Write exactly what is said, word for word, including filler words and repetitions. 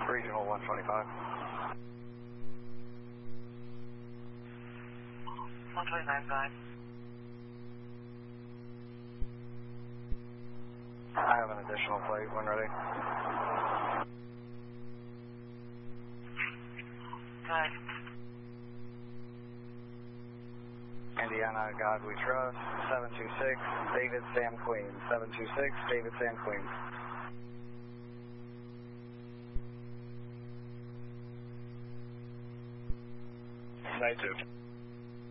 Regional one twenty-five. one twenty-nine five. I have an additional plate when ready. Good. Indiana, God We Trust, seven two six, David Sam Queen. seven two six, David Sam Queen. nine two.